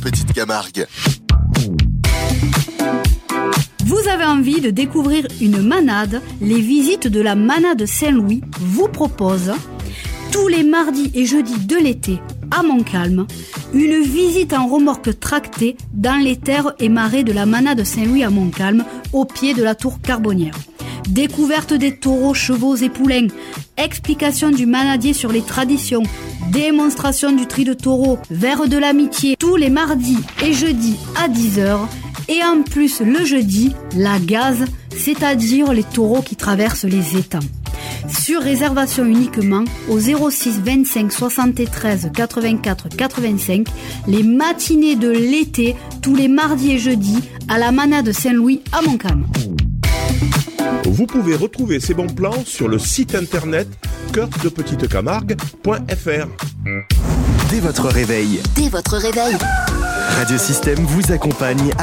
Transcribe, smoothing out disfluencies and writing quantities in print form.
Petite Camargue. Vous avez envie de découvrir une manade? Les visites de la manade Saint-Louis vous proposent, tous les mardis et jeudis de l'été, à Montcalm, une visite en remorque tractée dans les terres et marais de la manade Saint-Louis à Montcalm, au pied de la tour Carbonnière. Découverte des taureaux, chevaux et poulains, explication du manadier sur les traditions, démonstration du tri de taureaux, verre de l'amitié, tous les mardis et jeudis à 10h, et en plus le jeudi, la gaze, c'est-à-dire les taureaux qui traversent les étangs. Sur réservation uniquement au 06 25 73 84 85, les matinées de l'été, tous les mardis et jeudis, à la manade Saint-Louis à Montcalm. Vous pouvez retrouver ces bons plans sur le site internet coeurdepetitecamargue.fr. Dès votre réveil, Dès votre réveil, Radio Système vous accompagne